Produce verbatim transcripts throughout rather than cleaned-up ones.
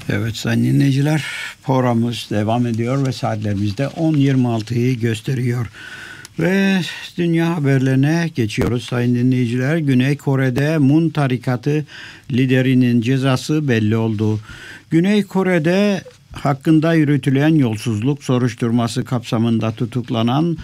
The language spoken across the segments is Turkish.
Evet sayın dinleyiciler, programımız devam ediyor ve saatlerimizde on yirmi altıyı gösteriyor. Ve dünya haberlerine geçiyoruz sayın dinleyiciler. Güney Kore'de Moon tarikatı liderinin cezası belli oldu. Güney Kore'de hakkında yürütülen yolsuzluk soruşturması kapsamında tutuklanan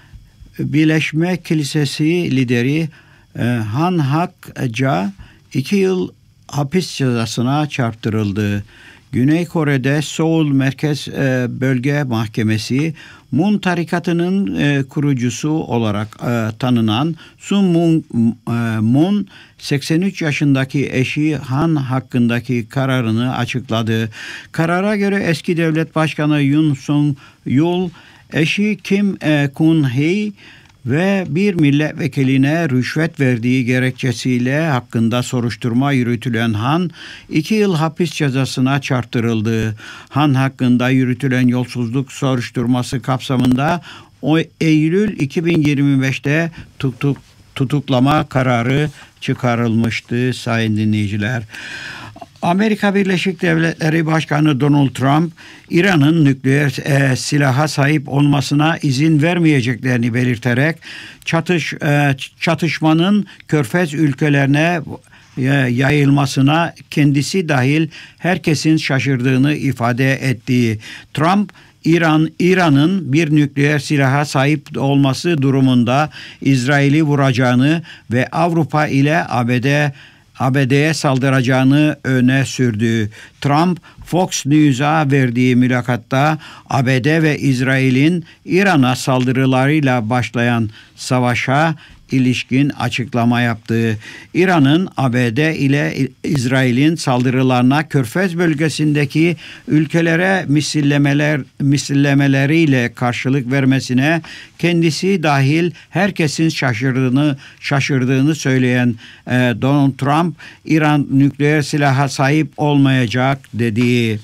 Birleşme Kilisesi lideri Han Hak-ja iki yıl hapis cezasına çarptırıldı. Güney Kore'de Seoul Merkez Bölge Mahkemesi Moon tarikatının kurucusu olarak tanınan Sun Moon, Moon seksen üç yaşındaki eşi Han hakkındaki kararını açıkladı. Karara göre eski devlet başkanı Yoon Sung Yeol, eşi Kim Kun-hee ve bir milletvekiline rüşvet verdiği gerekçesiyle hakkında soruşturma yürütülen Han, iki yıl hapis cezasına çarptırıldı. Han hakkında yürütülen yolsuzluk soruşturması kapsamında o Eylül iki bin yirmi beşte tutuk, tutuklama kararı çıkarılmıştı sayın dinleyiciler. Amerika Birleşik Devletleri Başkanı Donald Trump, İran'ın nükleer e, silaha sahip olmasına izin vermeyeceklerini belirterek çatış e, çatışmanın Körfez ülkelerine e, yayılmasına kendisi dahil herkesin şaşırdığını ifade etti. Trump, İran İran'ın bir nükleer silaha sahip olması durumunda İsrail'i vuracağını ve Avrupa ile A B D A B D'ye saldıracağını öne sürdü. Trump, Fox News'a verdiği mülakatta A B D ve İsrail'in İran'a saldırılarıyla başlayan savaşa ilişkin açıklama yaptı. İran'ın A B D ile İsrail'in saldırılarına Körfez bölgesindeki ülkelere misillemeler misillemeleriyle karşılık vermesine kendisi dahil herkesin şaşırdığını şaşırdığını söyleyen e, Donald Trump, İran nükleer silaha sahip olmayacak dedi.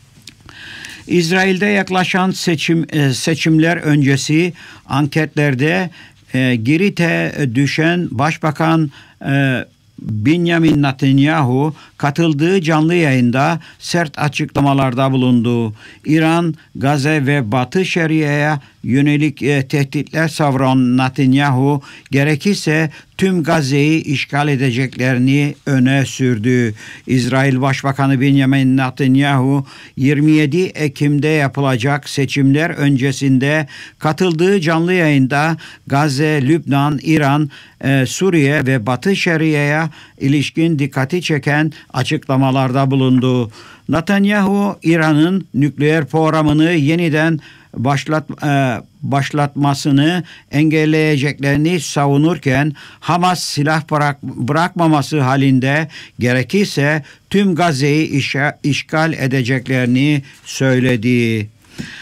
İsrail'de yaklaşan seçim e, seçimler öncesi anketlerde E, Girit'e düşen Başbakan e, Benjamin Netanyahu katıldığı canlı yayında sert açıklamalarda bulundu. İran, Gazze ve Batı Şeria'ya yönelik e, tehditler savuran Netanyahu, gerekirse tüm Gazze'yi işgal edeceklerini öne sürdü. İsrail Başbakanı Benjamin Netanyahu, yirmi yedi Ekim'de yapılacak seçimler öncesinde katıldığı canlı yayında Gazze, Lübnan, İran, e, Suriye ve Batı Şeria'ya ilişkin dikkati çeken açıklamalarda bulundu. Netanyahu, İran'ın nükleer programını yeniden başlat, e, başlatmasını engelleyeceklerini savunurken Hamas silah bırak, bırakmaması halinde gerekirse tüm Gazze'yi işe, işgal edeceklerini söyledi.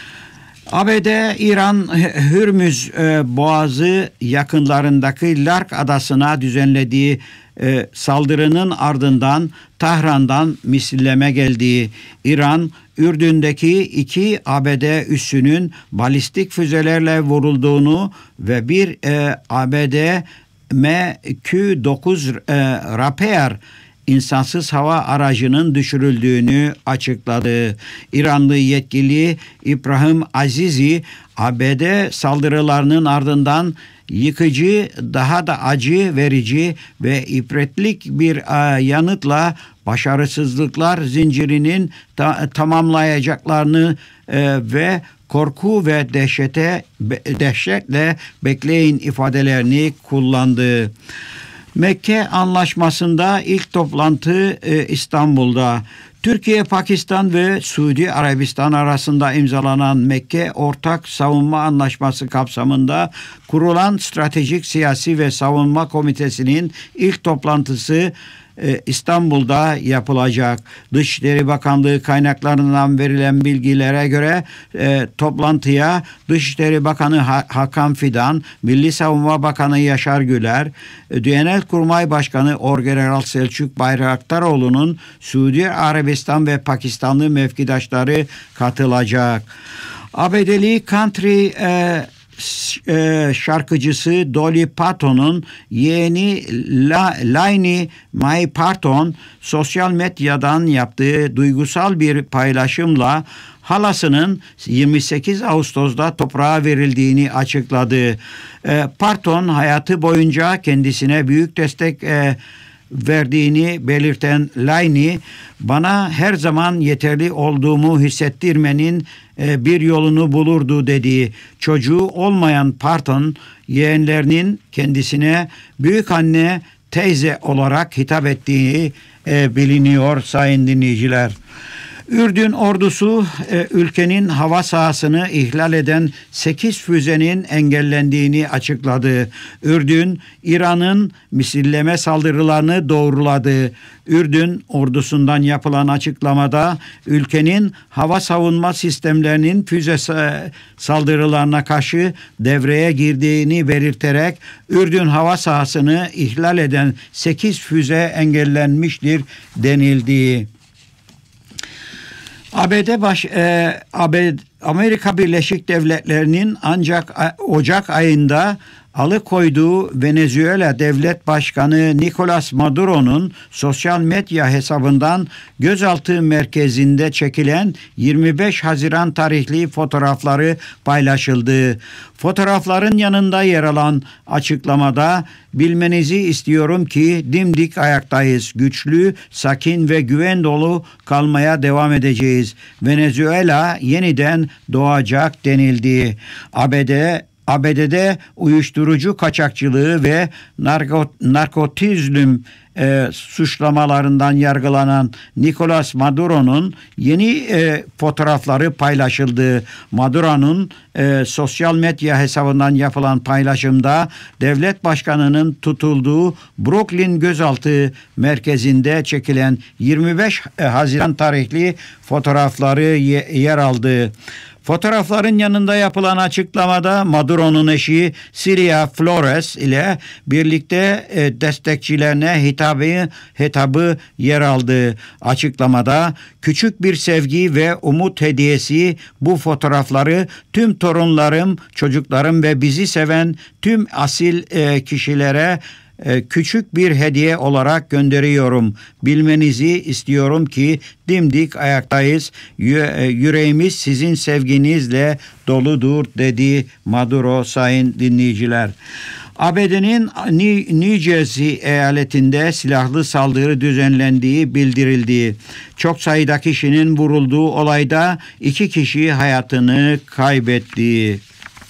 A B D, İran Hürmüz e, Boğazı yakınlarındaki Lark Adası'na düzenlediği e, saldırının ardından Tahran'dan misilleme geldi. İran, Ürdün'deki iki A B D üssünün balistik füzelerle vurulduğunu ve bir e, A B D M Q dokuz e, Rapier insansız hava aracının düşürüldüğünü açıkladı. İranlı yetkili İbrahim Azizi, A B D saldırılarının ardından yıkıcı, daha da acı verici ve ibretlik bir yanıtla başarısızlıklar zincirinin ta- tamamlayacaklarını e, ve korku ve dehşete dehşetle bekleyin ifadelerini kullandı. Mekke Anlaşması'nda ilk toplantı e, İstanbul'da. Türkiye, Pakistan ve Suudi Arabistan arasında imzalanan Mekke Ortak Savunma Anlaşması kapsamında kurulan Stratejik Siyasi ve Savunma Komitesi'nin ilk toplantısı İstanbul'da yapılacak. Dışişleri Bakanlığı kaynaklarından verilen bilgilere göre e, toplantıya Dışişleri Bakanı Hakan Fidan, Milli Savunma Bakanı Yaşar Güler, Genelkurmay Başkanı Orgeneral Selçuk Bayraktaroğlu'nun Suudi Arabistan ve Pakistanlı mevkidaşları katılacak. A B D'li country e, e, şarkıcısı Dolly Parton'un yeğeni La, Lainey Mai Parton sosyal medyadan yaptığı duygusal bir paylaşımla halasının yirmi sekiz Ağustos'da toprağa verildiğini açıkladı. E, Parton hayatı boyunca kendisine büyük destek e, verdiğini belirten Lainey, bana her zaman yeterli olduğumu hissettirmenin e, bir yolunu bulurdu dedi. Çocuğu olmayan Parton, yeğenlerinin kendisine büyük anne, teyze olarak hitap ettiği e, biliniyor sayın dinleyiciler. Ürdün ordusu e, ülkenin hava sahasını ihlal eden sekiz füzenin engellendiğini açıkladı. Ürdün, İran'ın misilleme saldırılarını doğruladı. Ürdün ordusundan yapılan açıklamada ülkenin hava savunma sistemlerinin füze saldırılarına karşı devreye girdiğini belirterek Ürdün hava sahasını ihlal eden sekiz füze engellenmiştir denildi. A B D baş e, A B D, Amerika Birleşik Devletleri'nin ancak a, Ocak ayında alıkoyduğu Venezuela Devlet Başkanı Nicolas Maduro'nun sosyal medya hesabından gözaltı merkezinde çekilen yirmi beş Haziran tarihli fotoğrafları paylaşıldı. Fotoğrafların yanında yer alan açıklamada bilmenizi istiyorum ki dimdik ayaktayız. Güçlü, sakin ve güven dolu kalmaya devam edeceğiz. Venezuela yeniden doğacak denildi. A B D A B D'de uyuşturucu kaçakçılığı ve narko, narkotizm e, suçlamalarından yargılanan Nicolas Maduro'nun yeni e, fotoğrafları paylaşıldı. Maduro'nun e, sosyal medya hesabından yapılan paylaşımda devlet başkanının tutulduğu Brooklyn gözaltı merkezinde çekilen yirmi beş Haziran tarihli fotoğrafları ye, yer aldı. Fotoğrafların yanında yapılan açıklamada Maduro'nun eşi Cilia Flores ile birlikte e, destekçilerine hitabı, hitabı yer aldı. Açıklamada küçük bir sevgi ve umut hediyesi, bu fotoğrafları tüm torunlarım, çocuklarım ve bizi seven tüm asil e, kişilere küçük bir hediye olarak gönderiyorum. Bilmenizi istiyorum ki dimdik ayaktayız. Yüreğimiz sizin sevginizle doludur dedi Maduro sayın dinleyiciler. A B D'nin New Jersey eyaletinde silahlı saldırı düzenlendiği bildirildi. Çok sayıda kişinin vurulduğu olayda iki kişi hayatını kaybetti.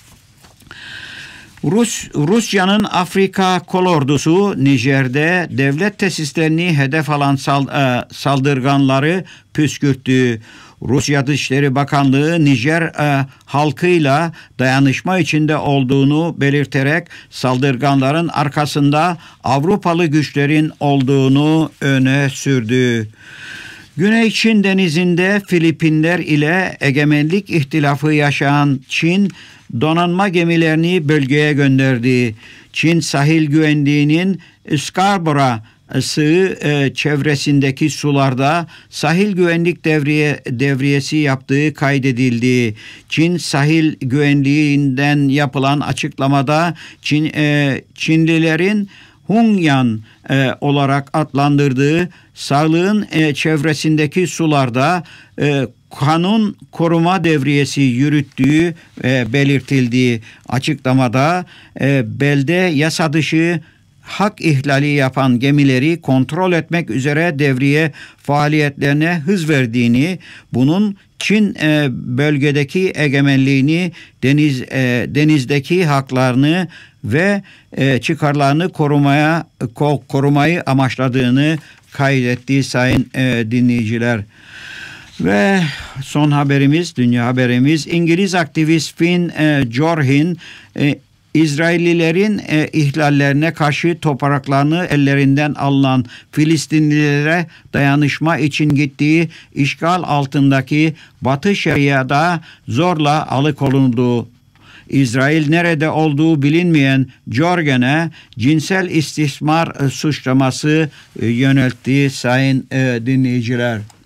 Rus, Rusya'nın Afrika kolordusu Nijer'de devlet tesislerini hedef alan sal, e, saldırganları püskürttü. Rusya Dışişleri Bakanlığı Nijer e, halkıyla dayanışma içinde olduğunu belirterek saldırganların arkasında Avrupalı güçlerin olduğunu öne sürdü. Güney Çin denizinde Filipinler ile egemenlik ihtilafı yaşayan Çin, donanma gemilerini bölgeye gönderdi. Çin sahil güvenliğinin Scarborough sığ e, çevresindeki sularda sahil güvenlik devriye, devriyesi yaptığı kaydedildi. Çin sahil güvenliğinden yapılan açıklamada Çin, e, Çinlilerin Hunyan e, olarak adlandırdığı sağlığın e, çevresindeki sularda e, kanun koruma devriyesi yürüttüğü e, belirtildi. Açıklamada e, belde yasa dışı hak ihlali yapan gemileri kontrol etmek üzere devriye faaliyetlerine hız verdiğini, bunun Çin e, bölgedeki egemenliğini, deniz e, denizdeki haklarını ve e, çıkarlarını korumaya ko, korumayı amaçladığını kaydetti sayın e, dinleyiciler. Ve son haberimiz, dünya haberimiz, İngiliz aktivist Finn e, Jorhin e, İsraillilerin e, ihlallerine karşı topraklarını ellerinden alınan Filistinlilere dayanışma için gittiği işgal altındaki Batı Şeria'da zorla alıkonuldu. İsrail nerede olduğu bilinmeyen Jorgen'e cinsel istismar suçlaması yöneltti sayın e, dinleyiciler.